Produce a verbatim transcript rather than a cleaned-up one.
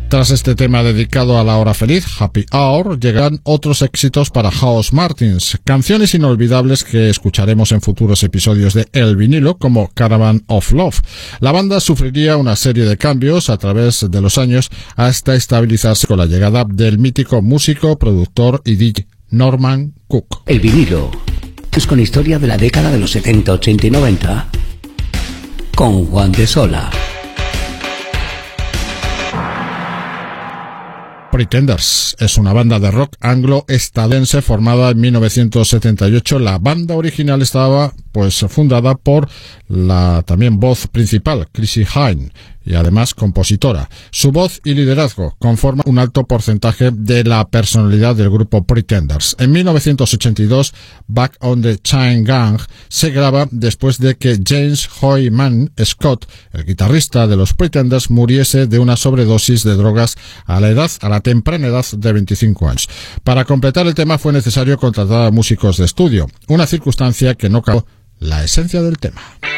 Tras este tema dedicado a la hora feliz, Happy Hour, llegarán otros éxitos para House Martins, canciones inolvidables que escucharemos en futuros episodios de El Vinilo, como Caravan of Love. La banda sufriría una serie de cambios a través de los años hasta estabilizarse con la llegada del mítico músico, productor y D J Norman Cook. El Vinilo es con historia de la década de los setenta, ochenta y noventa con Juan de Sola. Pretenders es una banda de rock anglo-estadounidense formada en mil novecientos setenta y ocho. La banda original estaba pues fundada por la también voz principal, Chrissie Hynde, y además compositora. Su voz y liderazgo conforman un alto porcentaje de la personalidad del grupo Pretenders. En mil novecientos ochenta y dos, Back on the Chain Gang se graba después de que James Hoyman Scott, el guitarrista de los Pretenders, muriese de una sobredosis de drogas a la edad, a la temprana edad de veinticinco años. Para completar el tema fue necesario contratar a músicos de estudio, una circunstancia que no cambió la esencia del tema.